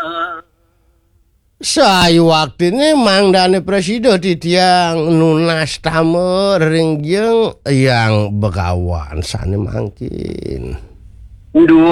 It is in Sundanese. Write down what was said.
Saya waktu ini mangdane presiden di tiang nunas tamer ringjeng yang begawan sana mangkin. Duh